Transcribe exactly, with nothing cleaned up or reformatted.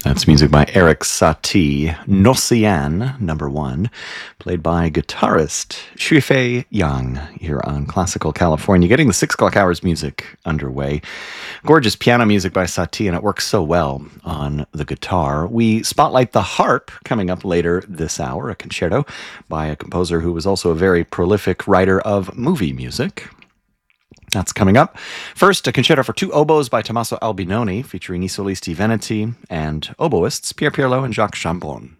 That's music by Eric Satie, Nocien, number one, played by guitarist Shuifei Yang here on Classical California, getting the six o'clock hours music underway. Gorgeous piano music by Satie, and it works so well on the guitar. We spotlight the harp coming up later this hour, a concerto by a composer who was also a very prolific writer of movie music. That's coming up. First, a concerto for two oboes by Tommaso Albinoni, featuring i solisti Veneti and oboists Pier Pirlo and Jacques Chambon.